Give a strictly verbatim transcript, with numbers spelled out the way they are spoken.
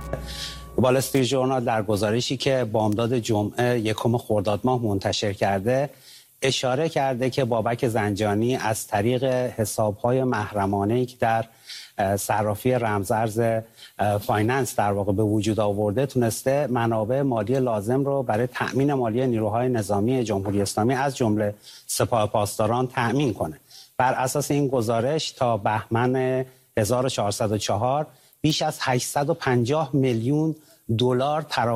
وال استریت ژورنال در گزارشی که بامداد جمعه یکم خرداد ماه منتشر کرده اشاره کرده که بابک زنجانی از طریق حساب‌های محرمانه‌ای که در صرافی رمزارز فایننس در واقع به وجود آورده تونسته منابع مالی لازم رو برای تأمین مالی نیروهای نظامی جمهوری اسلامی از جمله سپاه پاسداران تأمین کنه. بر اساس این گزارش تا بهمن هزار و چهارصد و چهار بیش از هشتصد و پنجاه میلیون دلار